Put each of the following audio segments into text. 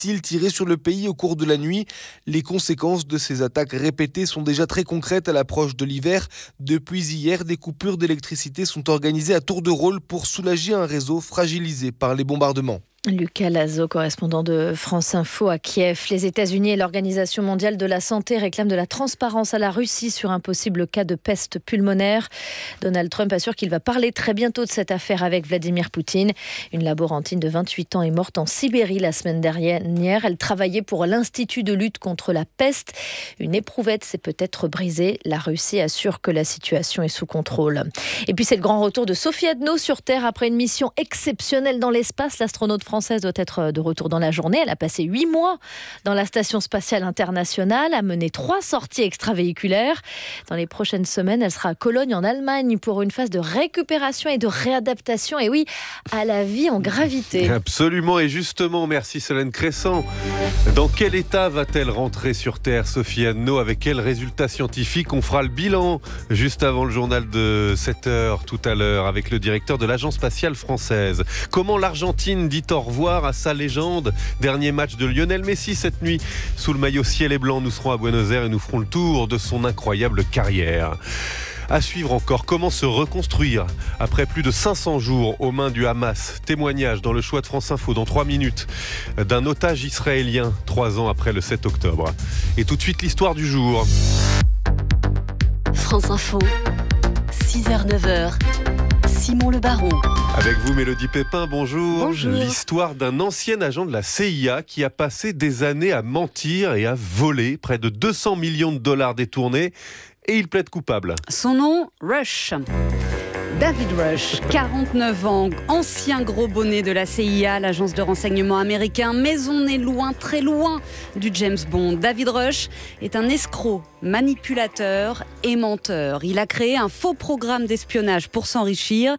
missiles tirés sur le pays au cours de la nuit. Les conséquences de ces attaques répétées sont déjà très concrètes à l'approche de l'hiver. Depuis hier, des coupures d'électricité sont organisées à tour de rôle pour soulager un réseau fragilisé par les bombardements. Lucas Lazo, correspondant de France Info à Kiev. Les États-Unis et l'Organisation mondiale de la santé réclament de la transparence à la Russie sur un possible cas de peste pulmonaire. Donald Trump assure qu'il va parler très bientôt de cette affaire avec Vladimir Poutine. Une laborantine de 28 ans est morte en Sibérie la semaine dernière. Elle travaillait pour l'Institut de lutte contre la peste. Une éprouvette s'est peut-être brisée. La Russie assure que la situation est sous contrôle. Et puis c'est le grand retour de Sophie Adno sur Terre après une mission exceptionnelle dans l'espace. L'astronaute française doit être de retour dans la journée. Elle a passé 8 mois dans la Station spatiale internationale, a mené 3 sorties extravéhiculaires. Dans les prochaines semaines, elle sera à Cologne en Allemagne pour une phase de récupération et de réadaptation, et oui, à la vie en gravité. Absolument, et justement, merci Solène Crescent. Dans quel état va-t-elle rentrer sur Terre, Sophie Adno? Avec quels résultats scientifiques? On fera le bilan juste avant le journal de 7h tout à l'heure avec le directeur de l'Agence spatiale française. Comment l'Argentine dit au revoir à sa légende? Dernier match de Lionel Messi cette nuit. Sous le maillot ciel et blanc, nous serons à Buenos Aires et nous ferons le tour de son incroyable carrière. À suivre encore, comment se reconstruire après plus de 500 jours aux mains du Hamas. Témoignage dans le choix de France Info dans 3 minutes d'un otage israélien 3 ans après le 7 octobre. Et tout de suite, l'histoire du jour. France Info, 6h-9h, Simon Le Baron. Avec vous, Mélodie Pépin, bonjour. Bonjour. L'histoire d'un ancien agent de la CIA qui a passé des années à mentir et à voler, près de 200 millions de dollars détournés, et il plaide coupable. Son nom, Rush. David Rush, 49 ans, ancien gros bonnet de la CIA, l'agence de renseignement américain, mais on est loin, très loin du James Bond. David Rush est un escroc, manipulateur et menteur. Il a créé un faux programme d'espionnage pour s'enrichir,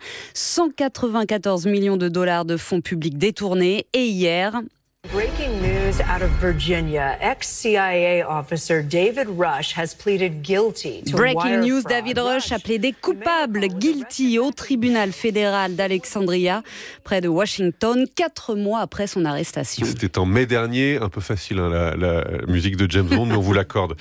194 millions de dollars de fonds publics détournés, et hier... Breaking news out of Virginia. Ex-CIA officer David Rush has pleaded guilty to Breaking wire news, fraud. David Rush a plaidé coupable, guilty, au tribunal fédéral d'Alexandria, près de Washington, 4 mois après son arrestation. C'était en mai dernier, un peu facile la musique de James Bond, mais on vous l'accorde.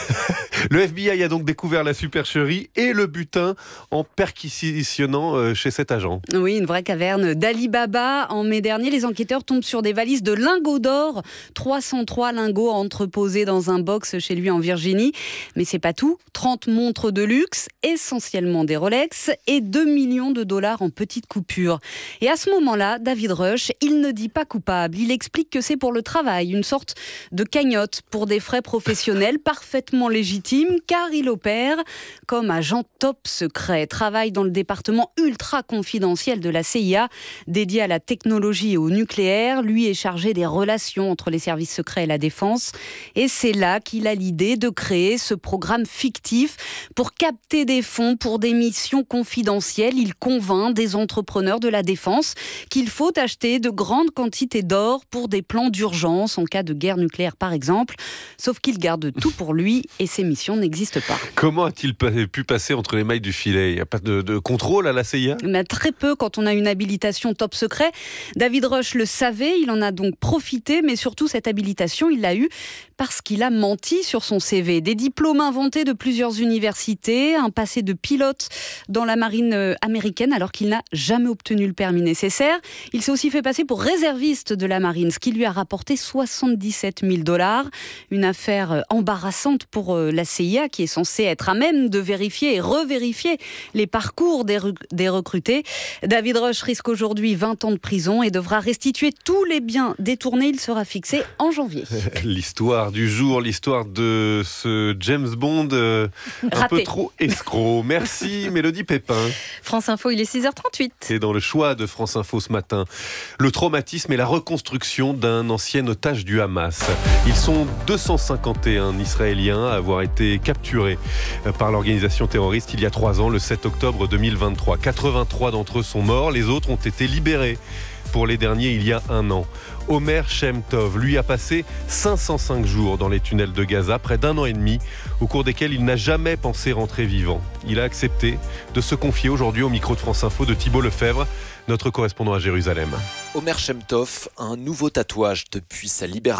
Le FBI a donc découvert la supercherie et le butin en perquisitionnant chez cet agent. Oui, une vraie caverne d'Ali Baba. En mai dernier, les enquêteurs tombent sur des valises de lingots d'or, 303 lingots entreposés dans un box chez lui en Virginie. Mais c'est pas tout, 30 montres de luxe, essentiellement des Rolex, et 2 millions de dollars en petites coupures. Et à ce moment-là, David Rush, il ne dit pas coupable, il explique que c'est pour le travail, une sorte de cagnotte pour des frais professionnels parfaitement légitimes, car il opère comme agent top secret, travaille dans le département ultra confidentiel de la CIA, dédié à la technologie et au nucléaire. Lui est chargé des relations entre les services secrets et la défense. Et c'est là qu'il a l'idée de créer ce programme fictif pour capter des fonds pour des missions confidentielles. Il convainc des entrepreneurs de la défense qu'il faut acheter de grandes quantités d'or pour des plans d'urgence en cas de guerre nucléaire par exemple. Sauf qu'il garde tout pour lui et ses missions n'existent pas. Comment a-t-il pu passer entre les mailles du filet? Il n'y a pas de contrôle à la CIA? Mais très peu quand on a une habilitation top secret. David Rush le savait, il en a donc profité, mais surtout cette habilitation, il l'a eue parce qu'il a menti sur son CV. Des diplômes inventés de plusieurs universités, un passé de pilote dans la marine américaine alors qu'il n'a jamais obtenu le permis nécessaire. Il s'est aussi fait passer pour réserviste de la marine, ce qui lui a rapporté 77 000 $. Une affaire embarrassante pour la CIA qui est censée être à même de vérifier et revérifier les parcours des recrutés. David Rush risque aujourd'hui 20 ans de prison et devra restituer tous les biens détournés. Il sera fixé en janvier. L'histoire du jour, l'histoire de ce James Bond un peu trop escroc. Merci Mélodie Pépin. France Info, il est 6h38. Et dans le choix de France Info ce matin, le traumatisme et la reconstruction d'un ancien otage du Hamas. Ils sont 251 Israéliens à avoir été capturés par l'organisation terroriste il y a 3 ans, le 7 octobre 2023. 83 d'entre eux sont morts, les autres ont été libérés. Pour les derniers, il y a 1 an. Omer Shem Tov. Lui a passé 505 jours dans les tunnels de Gaza, près d'1 an et demi, au cours desquels il n'a jamais pensé rentrer vivant. Il a accepté de se confier aujourd'hui au micro de France Info de Thibault Lefebvre, notre correspondant à Jérusalem. Omer Shem Tov, un nouveau tatouage depuis sa libération.